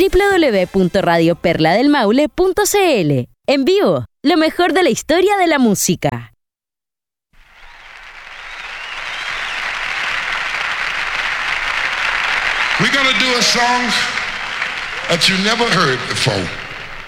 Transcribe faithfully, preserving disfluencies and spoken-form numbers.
w w w punto radio perla del maule punto c l. En vivo, lo mejor de la historia de la música. We're gonna do a song that you never heard before.